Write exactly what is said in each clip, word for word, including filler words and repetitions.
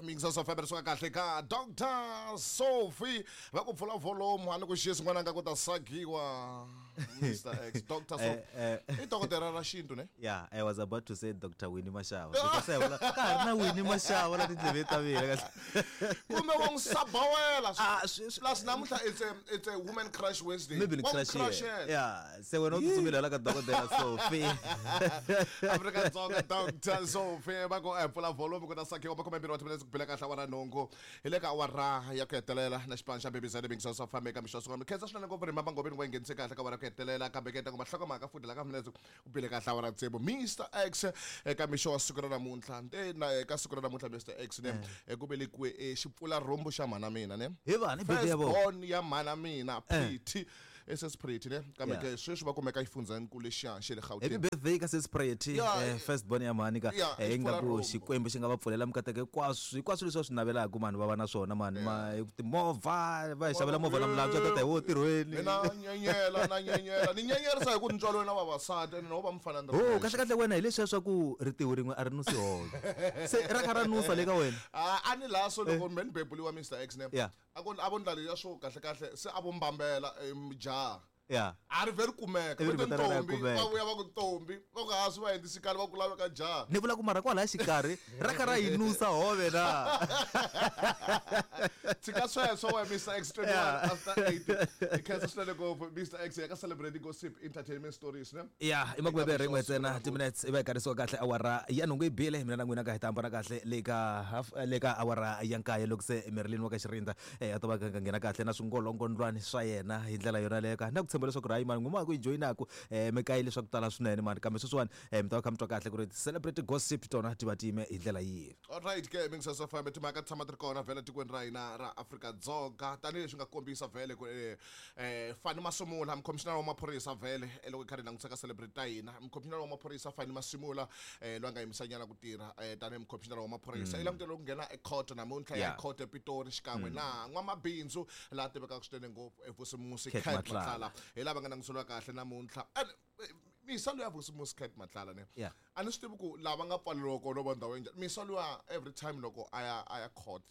mingisa so faber so kahle ka Doctor Sophie va ku pfula volume ani ku xiyisi n'wana nga ku ta sagiwa Mister X Doctor Sophie I dokotela ra xintu ne. Yeah, I was about to say Doctor Winnie Mashawa because I was like na Winnie Mashawa la tindleve ta mina kumbe wa ngisabawela plus namuhla it's a it's a woman crush Wednesday maybe crush yeah se wena utsumile la ka Doctor Sophie Africa Dzonga Doctor Sophie va ku pfula volume ku ta sagiwa va khome mbirhi wa timinetse ku bela ka hlawana nongo ile ka wara ya ku hetelela na xipano xa Baby Zane Mingisa South Africa mishoso ngami khetsa swinene ngopfu rimamba ngobeni wa nghenise kahle ka wara ku hetelela kambe keta ku mahloko maka futhi la ka minetse ku bela ka hlawana tsebo Mister X eka misho wa siku ra namuntlha nte na eka siku ra namuntlha Mister X ne ku belekiwe exipfula rombo xa mana mina ne hi vani baby yabo born ya mana mina Pretty ss Pretty ne kambe ke sweswi va kumeka ifundzani ku lexiya xele Gauteng happy birthday ka sis Pretty first born ya mani ka ingaku xikwembu xi nga va pfulela mikateke kwaswo kwaswo leswi swi navelaka mani va va na swona mani ma timovha va xavela movha na milantswa tata hi wo tirhweni mina nyenyela na nyenyela ni nyenyerisa hi ku ntswalo na vavasati no va mfana ndra oh kahle kahle wena hi leswi swa ku ritiwi rin'we a ri nusi holo se ra khara nusa le ka wena a ani laso loko men bebuliwa Mister X ne akon abondlali ya swo kahle kahle se abombambela emja yeah ari veri kumeka ntombi va vuya va ku ntombi va ku hasi va hendisikali va ku laveka jaha ni vula ku mara kwala xikarhi ra khara yinusa hove na tsika sweswo wa Mister X twenty-one after eight ikhensa swinene ngopfu Mister X ya ka celebrate gossip entertainment stories ne yeah imakubebe rin'we ntsena two minutes iba ikarisiwa kahle awara ya nhungu yi bile mina na n'wina ka hi tambana kahle le ka le ka awara ya nkaye loko se Marilyn wa ka xirinda eh a to va ka nghena kahle na swingolongondlwani swa yena hi ndlela yona leyo ka na ku tshembela leswaku rayi mani nguma ku joinaku eh mikayi leswaku tala swinene mani kambe sweswiwani eh mi ta va kha mi twa kahle ku ri celebrate gossip tona ti va time hi ndlela yihi alright ke Mingisa South Africa timhaka tshama ti ri kona vhele tikweni ra hina ra Africa Dzonga tanihileswi nga kombisa vhele ku eh Fani Masimula mcommissioner wa maphorisa vhele loko khari langutisa ka celebrate ta hina mcommissioner wa maphorisa Fani Masimula eh lo nga yimisanyana ku tirha eh tanihi mcommissioner wa maphorisa i langutele ku nghena ecourt namuntlha ya court ePitori xikan'we na n'wamabindzu laha tivekaka swinene ngopfu evusimusi Kate Matlala hi lava nga nangiseliwa kahle namuntlha misalo ya vusimusi Kate Matlala ne a ni swi tivi ku lava nga pfaleriwa kona va ndhawu enjani misalo ya every time loko aya aya court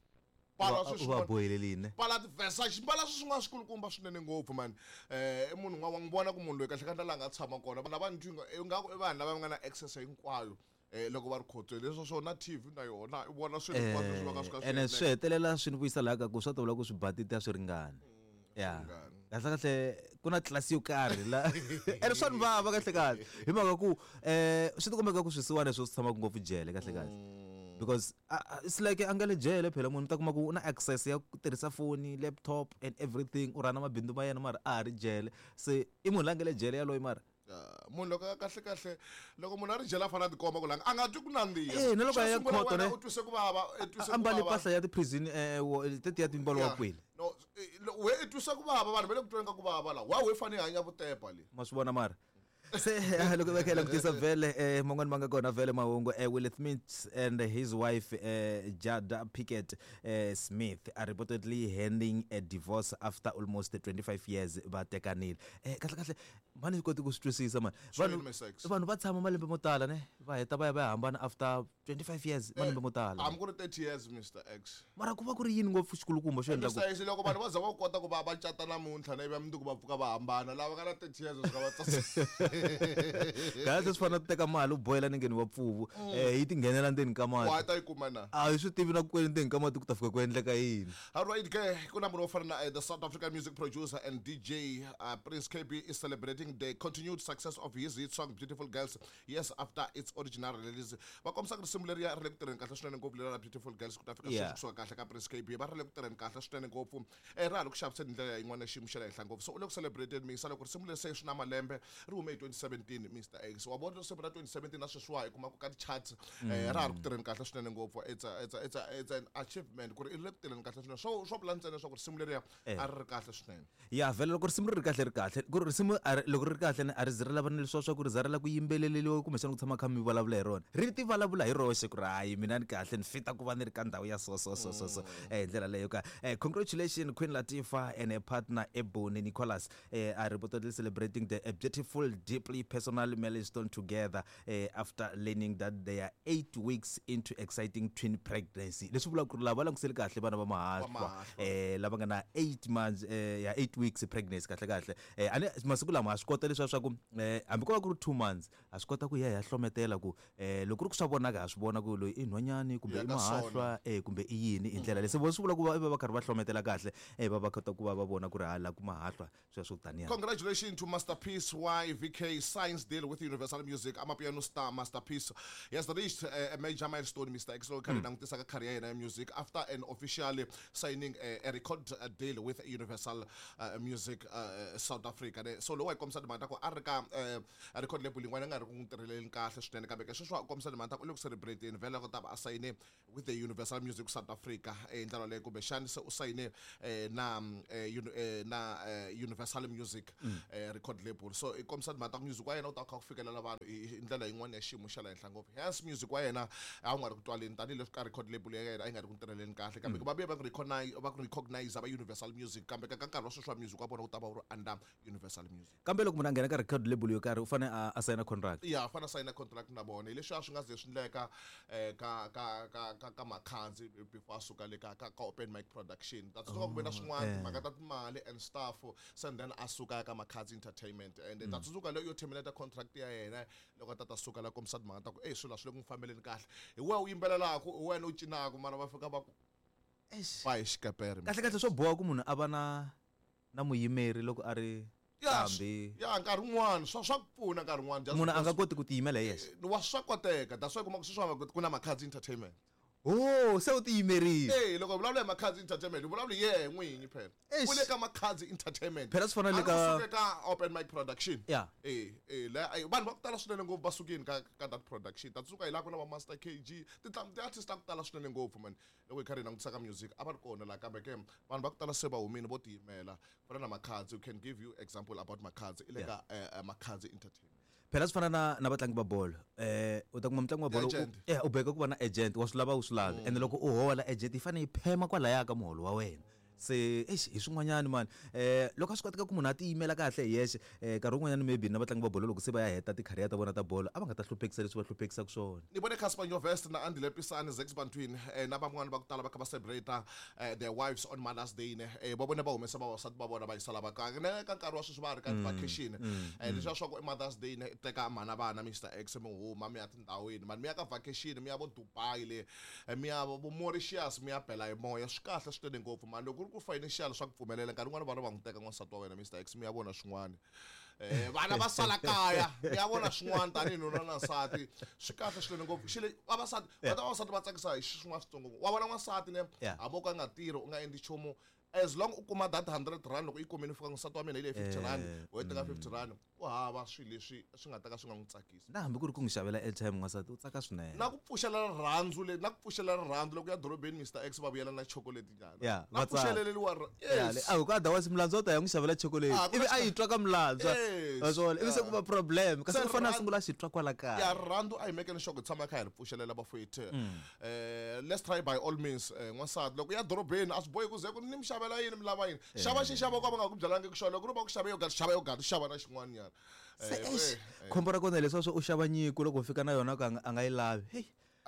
pala swi wa boyelelini pala tivesa ximbala swi swin'wana swikulukumba swinene ngopfu mani eh munhu n'wana wa ngibona ku munhu loyi kahle kahle la nga tshama kona vana va njinga ngaku i vanhu lava nga na access hinkwayo eh loko va ri khotweni leswo swo na T V na yona i vona swilo hinkwaswo swi va ka swi ka ene swi hetelela swi ni vuyisa laha ka ku swa tovula ku swi batita swi ringana yeah kahle kahle ku na class yo karhi la ene swa ni vava kahle kahle hi mhaka ku eh swi tikomeka ku swisiwana leswo swi tshama ku ngopfu jele kahle kahle because uh, it's like angale jele phela munhu ta kuma ku una access ya ku tirhisa phone laptop and everything u rana mabindu ma yena mara a ri jele se i munhu langele jele ya loyi mara munhu loko kahle kahle loko munhu a ri jela fana tikomba ku langa a nga twi ku nandziha eh na loko ya khoto ne u twise ku bava u twise ku bava ambali pahla ya ti prison eh teti ya timbalo wa kweli no we u twise ku bava vanhu vele ku twenga ku bava la wa we fane hanya vutepa le masivona mara se loko vakela kutisa vele eh mongoni manga kona vele mahungu eh Will Smith and his wife eh Jada Pinkett eh Smith are reportedly handing a divorce after almost twenty-five years va tekanile eh kahle kahle mani koti ku stresisa man vanhu vanhu va tshama malembe mo tala ne va heta va ya va hambana after twenty-five years malembe mo tala I'm going to thirty years Mister X mara ku va ku ri yini ngopfu xikulukumba xo endla ku Mister X loko vanhu va za va kota ku va va cata namuntlha na iva mundzuku va pfuka va hambana lava nga na thirty years swi nga va tsasa kahle swi fana teka mali u boyela ningeni wa pfuvu eh yi tinghenela ndeni ka mali wa ta yi kuma na a swi tivi na ku kwela ndeni ka mati ku ta fika ku endleka yini alright ke ku na munhu wo fana na the South African music producer and D J uh, Prince K B is celebrating the continued success of his hit song Beautiful Girls years after its original release va komisa ku risimu leri ya ri le ku tirheni kahle swinene ngopfu leri ra Beautiful Girls ku ta fika sweswi kusuka kahle ka Prince K B va ri le ku tirheni kahle swinene ngopfu eh ra ha loko xaviseni ndlela yin'wana xiyimo xa le henhla ngopfu so u le ku celebrated misa loko risimu leri se swi na malembe ri hume hi twenty seventeen Mister X wa vona risimu ra twenty seventeen na sweswiwa hi kuma ku ka ti-charts eh ra ha ri ku tirheni kahle swinene ngopfu it's a, it's a, it's a, it's an achievement ku ri i le ku tirheni kahle swinene swo swo vula ntsena leswaku risimu leriya a ri ri kahle swinene ya vhele loko risimu ri ri kahle ri kahle ku ri risimu loko ri ri kahle a ri zi ri lava ni leswiwa swa ku ri za ri la ku yimbeleleliwa kumbexana ku tshama kha mi vulavula hi rona ri ti vulavula hi roxe ku ri hayi mina ni kahle ni fita ku va ni ri ka ndhawu ya so so so so so eh ndlela leyo ka eh congratulations Queen Latifah and her partner Ebony Nicholas eh are reportedly celebrating the a beautiful deeply personal milestone together uh, after learning that they are eight weeks into exciting twin pregnancy. Leswi vula ku ri lava langutisele kahle vana va mahahlwa eh lava nga na eight months eh ya eight weeks pregnancy kahle kahle eh ane masiku lama swi kota leswa swa ku eh hambi ko va ku ri two months a swi kota ku ya ya hlometela ku eh loko ri ku swa vonaka swi vona ku loyi i nhwanyani kumbe i mahahlwa eh kumbe i yini indlela leswi vo swi vula ku va va karhi va hlometela kahle eh va va kota ku va va vona ku ri hala ku mahahlwa swi swo taniya. Congratulations to Masterpiece Y V K Science deal with Universal Music. I'm a piano star. Masterpiece he has reached uh, a major milestone, Mister X lo kari nang tisa career in music after an officially signing a, a record uh, deal with Universal uh, Music uh, South Africa. So lo wa komsa dimanta ko arika a record label ngwana nga re ku ntireleng kahle swinene kambe ke sweswo komsa dimanta ko le ku celebrate in vela go taba assign with the Universal Music South Africa e ndlela le ku be shani se u sign na na Universal Music uh, record label. So i komsa dimanta music wa yena u ta ka ku fikelela vanhu indlela yin'wana ya ximo xa la henhla ngopfu. Hence music wa yena a nga ri ku twaleni tani le ka record label ya yena a nga ri ku ntireleni kahle kambe ba be ba recognize ba recognize aba Universal Music kambe ka nkarhi wa sweswi music wa bona u ta ba u ri under Universal Music. Kambe loko munhu a nghena ka record label yo karhi u fane a sign a contract. Yeah, fana sign a contract na bona leswi a swi nga ze swi ndleka eh ka ka ka ka ka makhanzi before asuka le ka ka open mic production. That's not ku na swin'wana maka ta timali and stuff so then asuka ka makhanzi entertainment and that's usuka le yo terminate contract ya yena loko tata suka la komsad manta ku eh swilo swi le ku fambeleni kahle hi we u yimbelelaka wena u cinaka mara va fika va ku eish va xikapere kahle kahle swo boha ku munhu a va na na muyimeri loko a ri kambe ya nkarhi un'wana swa swa pfuna nkarhi un'wana munhu a nga koti ku tiyimela yes wa swa koteka that's why kuma ku swi ku na makhanzi entertainment. Oh, se u tiyimerile. Eh, loko vulavula makhanzi entertainment, vulavula ye n'winyi phela. Kule ka makhanzi entertainment. Phela sifana le ka ka open mic production. Yeah. Eh, eh la vanhu va ku tala swinene ngopfu va sukini ka ka that production. Tatsuka hi la ku na va Master K G. Ti ti artists ta ku tala swinene ngopfu man. Loko hi karhi langutisa ka music, a va ri kona la kambe ke vanhu va ku tala se va humini vo tiyimela. Fana na makhanzi, we can give you example about makhanzi. Ile ka makhanzi entertainment. Phela sifana na na batlangi ba bolo eh u ta kuma mutlangi wa bolo eh u beka ku va na agent wa swilava u swilava and loko u hola agent i fane i phema kwala ya ka muholo wa wena se eish hi swin'wanyani man eh loko swi koteka ku munhu a tiyimela kahle hi yexe eh nkarhi wun'wanyani maybe na vatlangi va bolo loko se va ya heta ti-career ta vona ta bolo a va nga ta hluphekisa leswi va hluphekisaka swona. Ni vone Casper Nyovest na Andile Pisani Zex Bantwini eh na van'wana va ku tala va kha va celebrate their wives on Mother's Day ne eh va vone va humesa vavasati va vona va yisala va ka ne ka nkarhi wa sweswi va ri ka vacation eh leswi swa ku Mother's Day ne teka mana vana Mister X mi huma mi ya tindhawini mani mi ya ka vacation mi ya vo Dubai le mi ya vo Mauritius mi ya bela hi moya swi kahle swi tele ngopfu mani loko ku financial swa ku pfumelela nkarhi wun'wana vana va n'wi teka n'wansati wa wena Mister X mi ya vona swin'wana eh vana va sala kaya mi ya vona swin'wana tanihi nuna na nsati swi kahle swinene ngopfu xile vavasati va ta vavasati va tsakisa hi swin'wana switsongo wa vona n'wansati ne hambi ka nga tirhi u nga endli nchumu as long u kuma that hundred rand loko i komeni fika nsati wa mina ile fifty rand u teka fifty rand u hava swilo leswi swi nga ta ka swi nga n'wi tsakisi na hambi ku ri ku n'wi xavela airtime n'wansati u tsaka swinene na ku pfuxela rhandzu le na ku pfuxela rhandzu loko ya dorobeni Mister X va vuyela na chocolate njalo na ku pfuxeleliwa yes a ku ada wa simlandzo ta ya n'wi xavela chocolate ivi a yi twa ka mlandzwa waswona ivi se ku va problem kasi ku fana sungula xitwa kwala kaya ya rhandzu a yi make sure ku tshama kha hi ri pfuxelela bafowethu eh let's try by all means n'wansati loko ya dorobeni a swi bohi ku ze ku ni mi xavela yini mi lava yini xava xixavo ka va nga ku byalangi ku xona loko ri va ku xava yogurt xava yogurt xava na xin'wana nyana se khombo ra kona leswaku u xava nyiko loko u fika na yona ka a nga yi lavi hey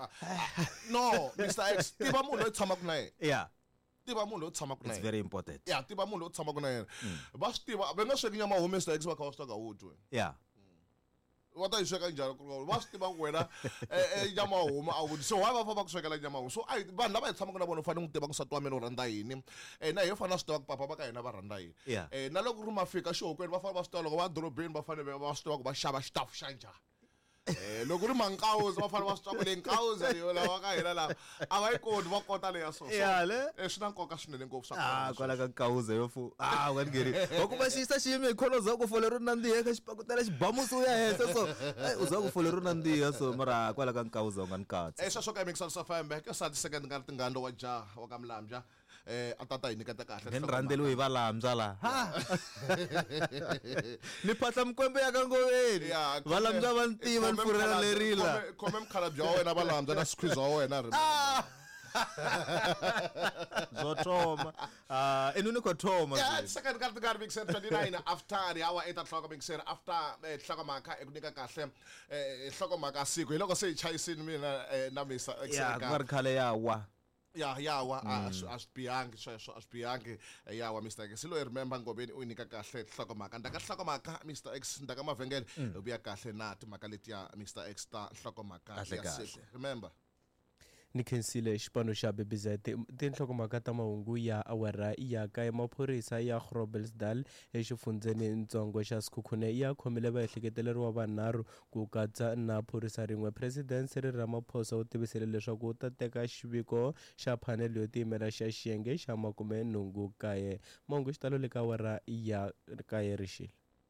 no Mister X tiva munhu loyi tshamaka na yena yeah tiva munhu loyi tshamaka na yena it's very important yeah tiva munhu loyi tshamaka na yena va swi tiva va nga sweki nyama home Mister X va kha va swi twaka u twe yeah wa ta yi sweka njhani ku va swi tiva ku wena eh nyama huma a vudi so why va fa va ku swekela nyama huma so ai vanhu lava hi tshamaka na vona u fanele ku tiva ku nsati wa mina u rhandza yini eh na hi fanele swi tiva ku papa va ka hina va rhandza yini eh na loko ri ma fika xihokweni va fanele va swi tiva loko va dorobeni va fanele va swi tiva ku va xava xitafu xa njhani eh loko ri mankawuzi va fanele va swi tiva ku le nkawuzi leyo lava ka hina la a va yi koti va kota leya so eh swi na nkoka swinene ngopfu swa ah kwala ka nkawuzi yo fu ah wa ngeri wa ku va xisa xiyime hi kholoza ku fole ro nandziha ka xipakutela xibamusi u ya henhla so u za ku fole ro nandziha so mara kwala ka nkawuzi u nga ni katsi eh sweswo ka mixer sa fambe ka sa second nga tingando wa jaha wa ka Mlamja eh atata hi nikata kahle ni randelo hi valamja la ha ni phahla mkwembe ya ka ngoveni valamja va ntima ni furela lerila khome mkhalabya wa wena valamja na squeeze wa wena ri Zothoma. Ah, enune kwa thoma. Yeah, second card card mixer twenty-nine after the hour eight o'clock mixer after eh hlokomaka ekunika kahle eh hlokomaka siko iloko seyichayisini mina na Mister X. Yeah, kwari khale yawa. Yeah, yawa asibhiyangi shesho asibhiyangi yawa Mister X silo remember ngobeni uyinika kahle hlokomaka ndaka hlokomaka Mister X ndaka mavengele ubuya kahle nathi makaleti ya Mister X ta hlokomaka remember ni khensile xipano xa B B Z tinhlokomhaka ta mahungu ya awara ya ka ya maphorisa ya Groblersdal exifundzeni ntsongo xa Sekhukhune ya khomile vaehleketeleriwa vanharhu ku katsa na phorisa rin'we. President Cyril Ramaphosa u tivisile leswaku u ta teka xiviko xa phanele yo tiyimela xa xiyenge xa makume nhungu kaye. Mahungu xitalo le ka awara ya kaye rixile.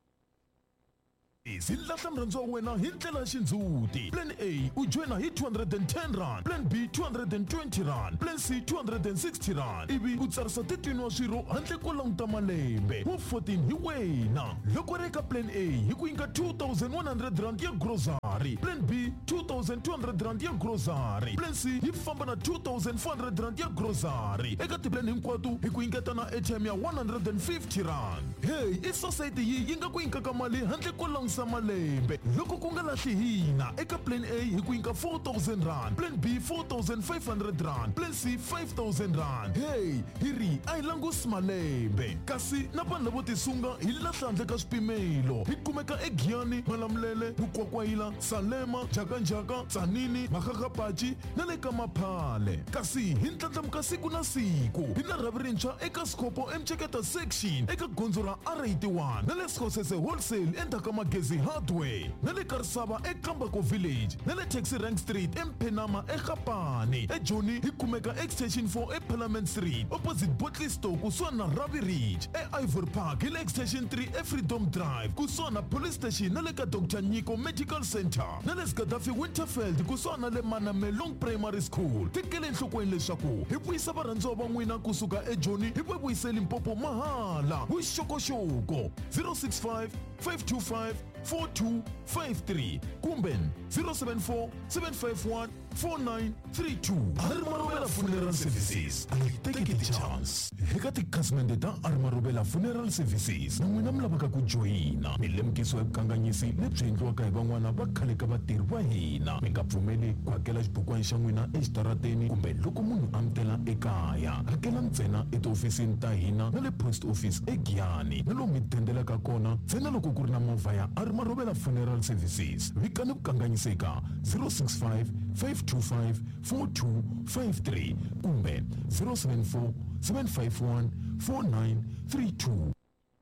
Izilahla mrhandziwa wena hi ndlela xindzuti. Plan A u joina hi two hundred ten rand, Plan B two hundred twenty rand, Plan C two hundred sixty rand. Ivi u tsarisa thirteen wa swirho handle ko languta malembe. Wa fourteen hi wena. Loko ri eka Plan A hi ku nyika two thousand one hundred rand ya grocery, Plan B two thousand two hundred rand ya grocery, Plan C hi famba na two thousand four hundred rand ya grocery. Eka tiplan hinkwato hi ku nyiketa na airtime ya one hundred fifty rand. Hey, i society yi yi nga ku nyikaka mali handle ko languta malembe. Loko ku nga lahli hina eka Plan A hi ku nyika four thousand rand, Plan B four thousand five hundred rand, Plan C five thousand rand. Hey, hiri ai langusi malembe. Kasi na vanhu lavo tisunga hi lahla handle ka swipimelo. Hi kumeka eGiyani, Malamulele, Mukwakwayila, Salema, Jakanjaka, Tsanini, Makakapachi na le ka Maphale. Kasi hi ndlandlamuka siku na siku hi na rhavi rintshwa eka Skopo Mcheketa section eka gondzo ra R eighty-one na le Skhosese wholesale endzhaku Magezi Hardware na le Karisava eKambako village na le Taxi Rank Street eMphenama eGapane. eJoni hi kumeka extension four eParliament Street opposite Botley Store kusuhana na Ravi Ridge. eIvory Park hi le extension three eFreedom Drive kusuhana na police station na le ka Doctor Nyiko Medical Center na le Gaddafi Winterfeld kusuhana na le Manamelong Primary School. Tekele enhlokweni leswaku hi vuyisa varhandziwa va n'wina kusuka eJoni hi vuyisa Limpopo mahala. Vuxokoxoko zero six five five two five four two five three kumbe zero seven four seven five one four nine three two. Armarobela Funeral Services take it chance eka tikhasimende ta Armarobela Funeral Services na n'wina mi lavaka ku joyina milemkiso ya vukanganyisi lebyi endliwaka hi van'wana va khale ka vatirhi va hina. Mi nga pfumeli ku hakela xibukwana xa n'wina exitarateni kumbe loko munhu amtela ekaya. Hakela ntsena etiofisini ta hina na le post office eGiyani na lomu mi tendelaka kona ntsena loko ku ri na movha ya Armarobela Funeral Services. Vikani vukanganyiseka zero six five five two five four two five three kumbe zero seven four seven five one four nine three two.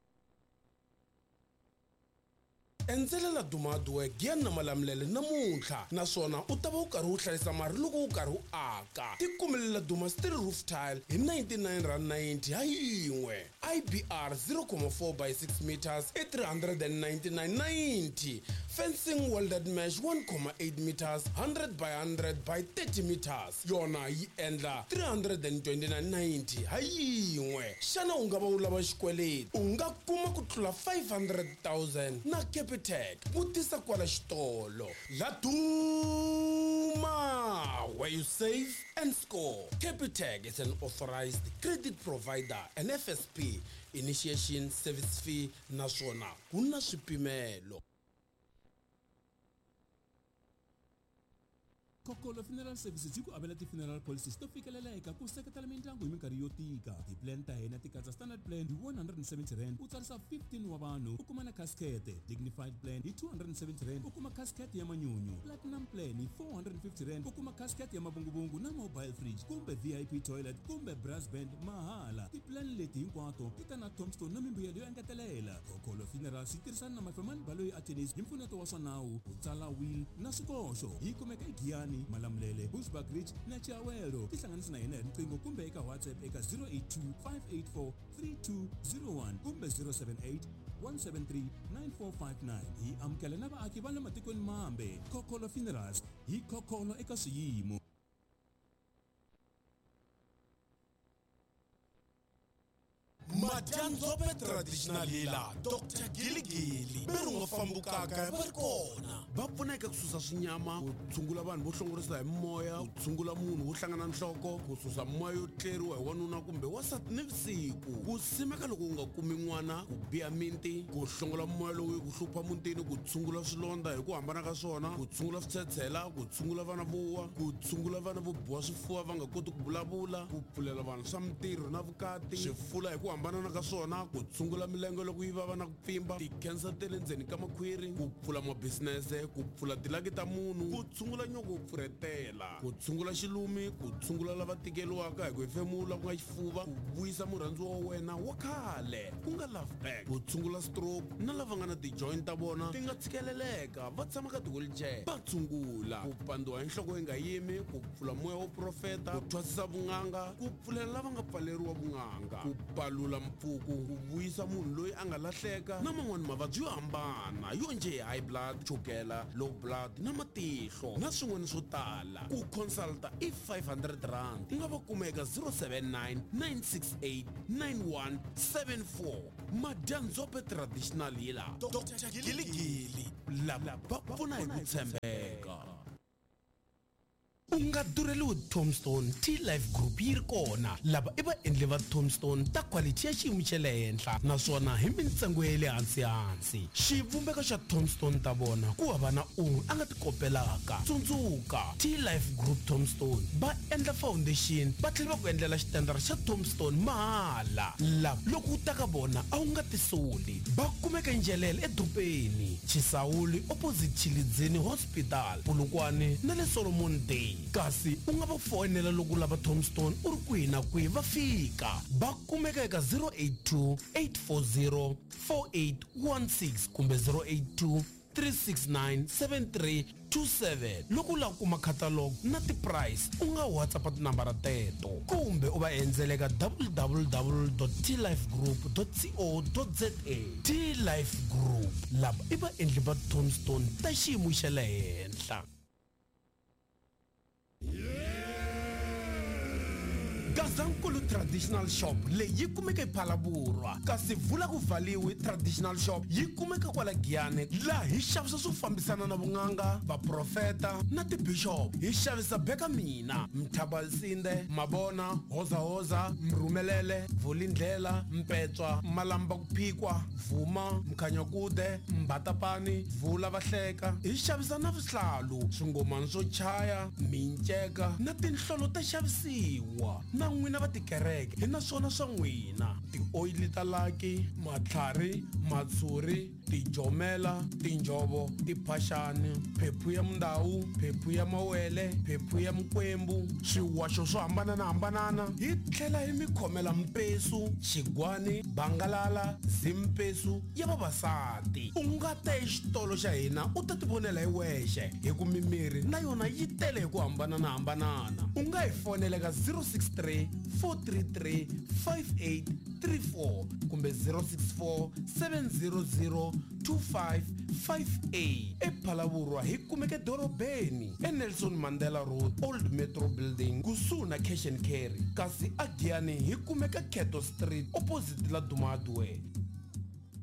Enzelela dumadwe Giyani na Malamulele namuntlha naswona u ta va u karhi u hlayisa mari loko u karhi u aka. Tikumelela duma steel roof tile hi ninety-nine rand ninety ha yin'we. I B R zero point four by six meters i three hundred ninety-nine ninety. Fencing welded mesh one point eight meters one hundred by one hundred by thirty meters yona yi endla three hundred twenty-nine ninety ha yin'we. Xana u nga va u lava xikweleti u nga kuma ku tlula five hundred thousand na Capitec. Vutisa kwala xitolo. La Duma, where you save and score. Capitec is an authorized credit provider, an F S P, initiation service fee naswona kuna swipimelo. Kokolo Funeral Services yi ku avela ti-funeral policies to fikeleleka ku seketela mindyangu hi minkarhi yo tika. Ti-plan ta hina ti katsa standard plan hi one hundred seventy rand u tsarisa fifteen wa vanhu u kuma na casket. Dignified plan hi two hundred seventy rand u kuma casket ya manyunyu. Platinum plan hi four hundred fifty rand u kuma casket ya mavunguvungu na mobile fridge kumbe V I P toilet kumbe brass band mahala. Ti-plan leti hinkwato ti ta na tombstone na mimbuyelo yo engetelela. Kokolo Funerals yi tirhisana na Mafemani Baloyi Attorneys hi mpfuneto wa swa nawu ku tsala will na swikoxo. Yi kumeka eGiyani, Malamulele, Bushbuck Ridge na Chiawelo. Tihlanganisa na hina hi riqingho kumbe eka WhatsApp eka zero eight two five eight four three two zero one kumbe zero seven eight one seven three nine four five nine. Hi amukela na vaaki va le matikweni mambe. Kokolo Funerals hi kokolo eka swiyimo. Madyanzope Traditional Healer Doctor Giligili beru ngafambukaka va ri kona va pfuna eka ku susa swinyama ku tshungula vanhu vo hlongorisa hi moya ku tshungula munhu wo hlangana nhloko ku susa moya yo tleriwa hi wanuna kumbe wasati nivusiku ku simeka loko u nga kumi n'wana ku biya miti ku hlongola moya lowu ku hlupha mutini ku tshungula swilondza hi ku hambana ka swona ku tshungula switshetshela ku tshungula vana vo wa ku tshungula vana vo biwa swifuva va nga koti ku vulavula ku pfulela vanhu swa mitirho na vukati swifula hi ku hambana ka swona ku tshungula milenge loko yi vava na ku pfimba tikhensa te le ndzeni ka makhwiri ku pfula mabisinese ku pfula tilaki ta munhu ku tshungula nyoko ku pfuretela ku tshungula xilumi ku tshungula lava tikeliwaka hi ku hefemula ku nga xifuva ku vuyisa murhandziwa wa wena wa khale ku nga love back ku tshungula stroke na lava nga na ti-joint ta vona ti nga tshikeleleka va tshama ka ti-wheelchair va tshungula ku pandiwa hi nhloko yi nga yimi ku pfula moya wo profeta ku thwasisa vun'anga ku pfulela lava nga pfaleriwa vun'anga ku palula mpfuku ku vuyisa munhu loyi a nga lahleka na man'wani mavabyi yo hambana yo nje high blood chukela low blood na matihlo na swin'wana swo tala ku consulta i five hundred rand ti nga va kumeka zero seven nine nine six eight nine one seven four Madyanzope Traditional Healer Doctor Giligili lava va pfuna hi ku tshembeka. U nga dureliwi Tombstone T-Life Group yi ri kona lava i vaendli va Tombstone ta quality ya xiyimo xa le henhla naswona hi mintsengo ya le hansi hansi xivumbeko xa Tombstone ta vona ku hava na un'we a nga ti kopelaka tsundzuka T-Life Group Tombstone va endla foundation va tlhela va ku endlela xitendara xa Tombstone mahala lava loko u ta ka vona a wu nga ti soli va kumeka njelele edropeni Chisawuli opposite Chilidzini Hospital Polokwane na le Solomon Day kasi u nga va fonela loko lava Tombstone u ri kwihi na kwihi va fika va kumeka eka zero eight two eight four zero four eight one six kumbe zero eight two three six nine seven three two seven loko u lava ku kuma catalog na ti-price u nga whatsapp tinambara teto kumbe u va endzele ka w w w dot t life group dot co dot za T-Life Group lava i vaendli va Tombstone ta xiyimo xa le henhla. Gazankulu Traditional Shop leyi kumeka ePhalaburwa kasi vula ku valiwi Traditional Shop yi kumeka kwala Giyane laha hi xavisa swo fambisana na vun'anga va profeta na ti-bishop hi xavisa beka mina mthabalsinde mabona hoza hoza mrumelele vulindlela mpetswa malamba ku phikwa vuma mkhanyakude mbatapani vula vahleka hi xavisa na vuhlalu swingomani swo chaya minceka na tinhlolo ta xavisiwa na n'wina va tikereke hi na swona swa n'wina ti-oyili ta laki matlhari matshuri tijomela tinjovo tiphaxani phephu ya mundawu phephu ya mawele phephu ya mikwembu swiwaxo swo hambananahambanana hi tlhela hi mi khomela mpesu xigwani bangalala zimpesu ya vavasati u nga ta exitolo xa hina u ta ti vonela hi wexe hi ku mimirhi na yona yi tele hi ku hambananahambanana u nga hi fonela ka zero six three four three three five eight three four kumbe zero six four seven zero zero two five five eight ePhalaburwa hi kumeke dorobeni eNelson Mandela Road Old Metro Building kusuhi na Cash and Carry kasi a Giyani hi kumeka Keto Street opposite la Dumadwe